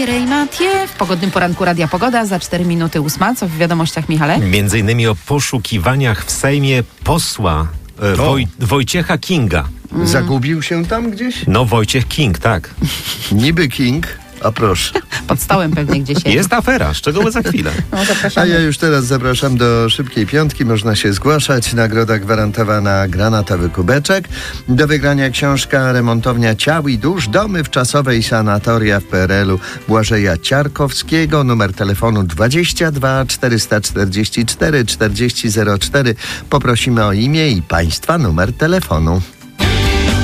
Mireille Mathieu w pogodnym poranku Radia Pogoda. Za 4 minuty 8. Co w wiadomościach, Michale? Między innymi o poszukiwaniach w Sejmie posła Wojciecha Kinga. Zagubił się tam gdzieś? No, Wojciech King, tak. Niby King, a proszę. Pod stołem pewnie gdzieś jest. Jest afera, szczegóły za chwilę. No, A zapraszamy. ja już teraz zapraszam do szybkiej piątki. Można się zgłaszać. Nagroda gwarantowana granatowy kubeczek. Do wygrania książka Remontownia Ciał i Dusz. Domy wczasowe i sanatoria w PRL-u Błażeja Ciarkowskiego. Numer telefonu 22 444 4004. Poprosimy o imię i państwa numer telefonu.